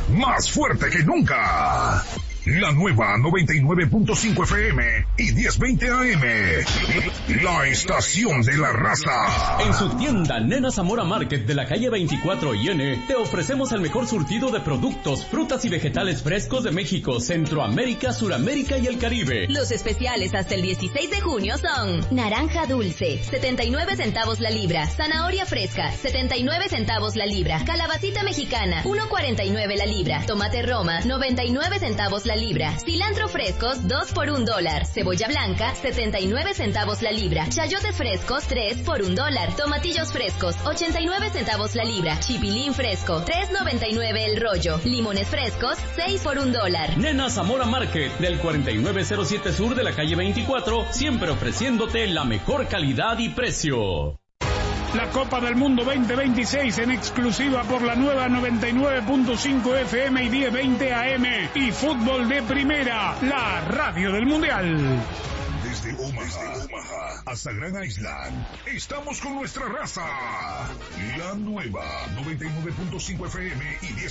más fuerte que nunca. La nueva 99.5 FM y 1020 AM. La estación de la raza. En su tienda Nena Zamora Market de la calle 24 IN, te ofrecemos el mejor surtido de productos, frutas y vegetales frescos de México, Centroamérica, Suramérica y el Caribe. Los especiales hasta el 16 de junio son: naranja dulce, 79 centavos la libra; zanahoria fresca, 79 centavos la libra; calabacita mexicana, 1.49 la libra; tomate Roma, 99 centavos la libra; cilantro frescos, 2 por $1; cebolla blanca, 79 centavos la libra; chayotes frescos, 3 por $1; tomatillos frescos, 89 centavos la libra; chipilín fresco, 3.99 el rollo; limones frescos, 6 por $1. Nena Zamora Market, del 4907 sur de la calle 24, siempre ofreciéndote la mejor calidad y precio. La Copa del Mundo 2026 en exclusiva por la nueva 99.5 FM y 1020 AM y Fútbol de Primera, la radio del Mundial. Desde Omaha hasta Grand Island, estamos con nuestra raza. La nueva 99.5 FM y 10